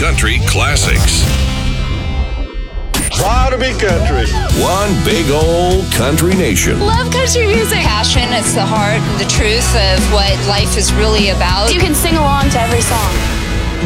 country classics. Proud to be country. One big old country nation. Love country music. Passion, it's the heart and the truth of what life is really about. You can sing along to every song.